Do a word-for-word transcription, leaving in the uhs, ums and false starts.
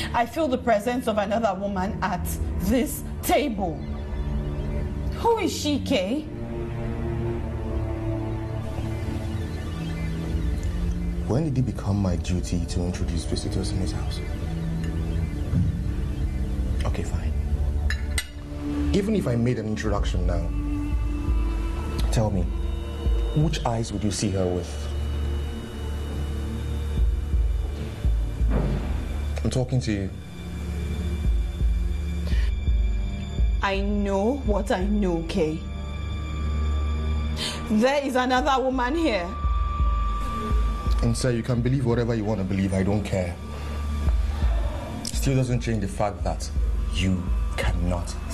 I feel the presence of another woman at this table. Who is she, Kay? When did it become my duty to introduce visitors in his house? Okay, fine. Even if I made an introduction now, tell me, which eyes would you see her with? I'm talking to you. I know what I know, Kay. There is another woman here. And sir, you can believe whatever you want to believe, I don't care. Still doesn't change the fact that you cannot